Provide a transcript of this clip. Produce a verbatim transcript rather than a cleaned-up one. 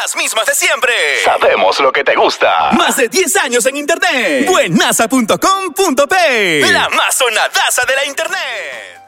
las mismas de siempre. Sabemos lo que te gusta. Más de diez años en internet. Buenaza punto com punto pe. La más sonadaza de la internet.